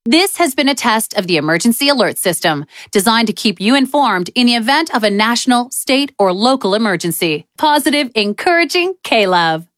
This has been a test of the Emergency Alert System, designed to keep you informed in the event of a national, state, or local emergency. Positive, encouraging K-Love.